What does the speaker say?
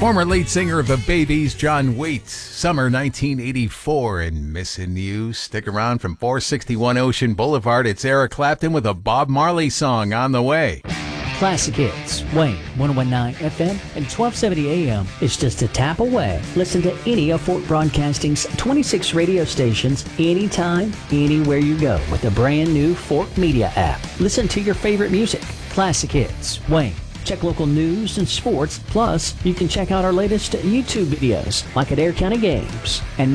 Former lead singer of the Babies, John Waite, summer 1984, and Missing You. Stick around from 461 Ocean Boulevard. It's Eric Clapton with a Bob Marley song on the way. Classic Hits, Wayne, 101.9 FM and 1270 AM is just a tap away. Listen to any of Fort Broadcasting's 26 radio stations anytime, anywhere you go with the brand new Fort Media app. Listen to your favorite music. Classic Hits, Wayne. Check local news and sports. Plus, you can check out our latest YouTube videos, like at Air County Games. And